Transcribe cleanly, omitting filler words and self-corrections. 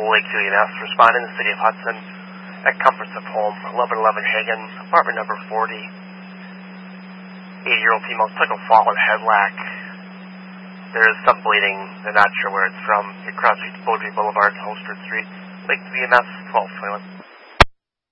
Lakeview EMS, responding to the city of Hudson at comforts of home, 1111 Hagen, apartment number 40. 80-year-old female took a fall in headlock. There is some bleeding. They're not sure where it's from. Across Beaudry Boulevard, Holster Street, Lakeview EMS, 1221.